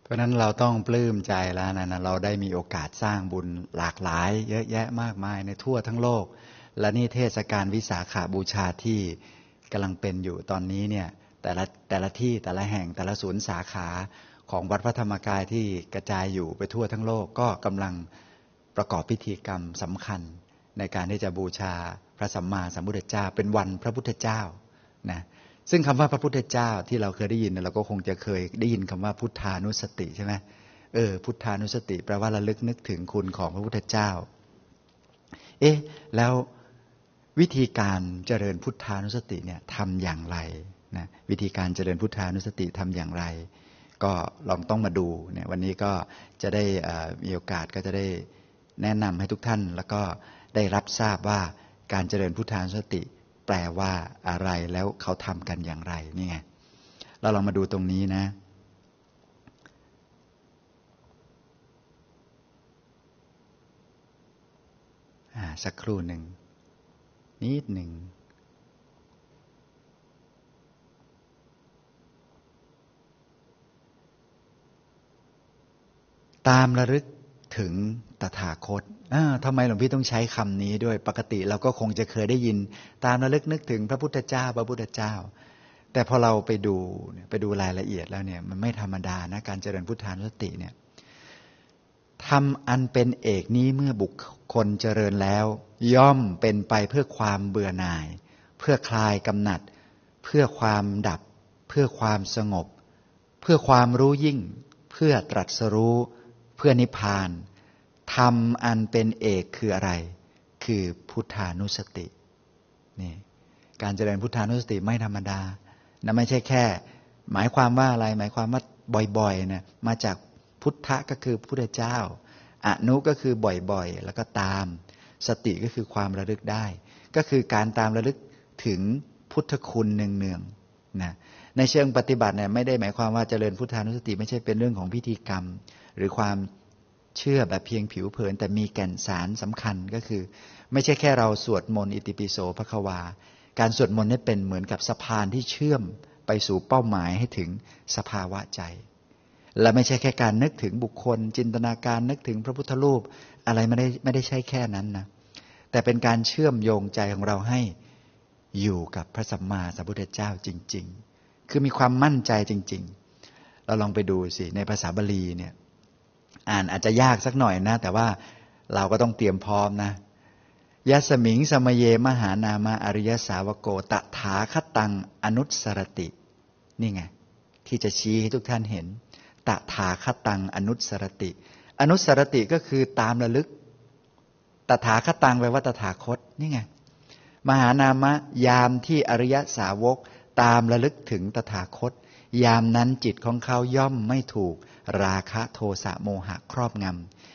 เพราะนั้นเราต้องปลื้มใจแล้วนะเราได้มีโอกาสสร้างบุญหลากหลายเยอะแยะมากมายในทั่วทั้งโลกและนี่เทศกาลวิสาขบูชาที่กำลังเป็นอยู่ตอนนี้เนี่ยแต่ละที่แต่ละแห่งแต่ละศูนย์สาขาของวัดพระธรรมกายที่กระจายอยู่ไปทั่วทั้งโลกก็กำลังประกอบพิธีกรรมสำคัญในการที่จะบูชาพระสัมมาสัมพุทธเจ้าเป็นวันพระพุทธเจ้านะซึ่งคำว่าพระพุทธเจ้าที่เราเคยได้ยินเราก็คงจะเคยได้ยินคำว่าพุทธานุสติใช่ไหมพุทธานุสติแปลว่าระลึกนึกถึงคุณของพระพุทธเจ้าแล้ววิธีการเจริญพุทธานุสติเนี่ยทำอย่างไรนะวิธีการเจริญพุทธานุสติทำอย่างไรก็ลองต้องมาดูเนี่ยวันนี้ก็จะได้มีโอกาสก็จะได้แนะนำให้ทุกท่านแล้วก็ได้รับทราบว่าการเจริญพุทธานุสติแปลว่าอะไรแล้วเขาทำกันอย่างไรนี่ไงเราลองมาดูตรงนี้นะสักครู่หนึ่งนิดหนึ่งตามระลึกถึงตถาคตทำไมหลวงพี่ต้องใช้คำนี้ด้วยปกติเราก็คงจะเคยได้ยินตามระลึกนึกถึงพระพุทธเจ้าพระพุทธเจ้าแต่พอเราไปดูรายละเอียดแล้วเนี่ยมันไม่ธรรมดานะการเจริญพุทธานุสติเนี่ยทำอันเป็นเอกนี้เมื่อบุคคลเจริญแล้วย่อมเป็นไปเพื่อความเบื่อหน่ายเพื่อคลายกำหนัดเพื่อความดับเพื่อความสงบเพื่อความรู้ยิ่งเพื่อตรัสรู้เพื่อนิพพานธรรมอันเป็นเอกคืออะไรคือพุทธานุสตินี่การเจริญพุทธานุสติไม่ธรรมดานะไม่ใช่แค่หมายความว่าอะไรหมายความว่าบ่อยๆนะมาจากพุทธะก็คือพุทธเจ้าอนุก็คือบ่อยๆแล้วก็ตามสติก็คือความระลึกได้ก็คือการตามระลึกถึงพุทธคุณเนืองๆนะในเชิงปฏิบัติเนี่ยไม่ได้หมายความว่าเจริญพุทธานุสติไม่ใช่เป็นเรื่องของพิธีกรรมหรือความเชื่อแบบเพียงผิวเผินแต่มีแก่นสารสำคัญก็คือไม่ใช่แค่เราสวดมนต์อิติปิโสภควาการสวดมนต์นี่เป็นเหมือนกับสะพานที่เชื่อมไปสู่เป้าหมายให้ถึงสภาวะใจและไม่ใช่แค่การนึกถึงบุคคลจินตนาการนึกถึงพระพุทธรูปอะไรไม่ได้ใช่แค่นั้นนะแต่เป็นการเชื่อมโยงใจของเราให้อยู่กับพระสัมมาสัมพุทธเจ้าจริงๆคือมีความมั่นใจจริงๆเราลองไปดูสิในภาษาบาลีเนี่ยอ่านอาจจะยากสักหน่อยนะแต่ว่าเราก็ต้องเตรียมพร้อมนะยัสมิงสมเยมหานามาอริยสาวโกตถาคตังอนุสรตินี่ไงที่จะชี้ให้ทุกท่านเห็นตถาคตังอนุสรติอนุสรติก็คือตามระลึกตถาคตังแปลว่าตถาคตนี่ไงมหานามะยามที่อริยสาวกตามระลึกถึงตถาคตยามนั้นจิตของเขาย่อมไม่ถูกราคะโทสะโมหะครอบง